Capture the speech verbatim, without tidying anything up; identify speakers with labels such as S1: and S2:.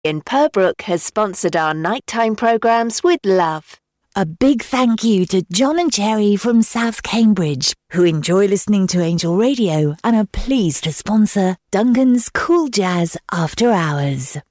S1: in Purbrook has sponsored our nighttime programmes with love.
S2: A big thank you to John and Jerry from South Cambridge, who enjoy listening to Angel Radio and are pleased to sponsor Duncan's Cool Jazz After Hours.